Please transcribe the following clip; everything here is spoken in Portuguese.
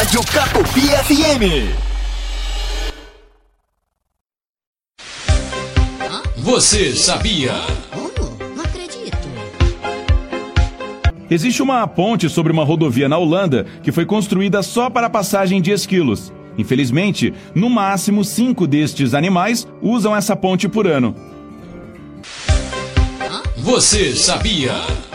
Rádio Capopi FM. Você sabia? Não acredito. Existe uma ponte sobre uma rodovia na Holanda que foi construída só para a passagem de esquilos. Infelizmente, no máximo 5 destes animais usam essa ponte por ano. Você sabia?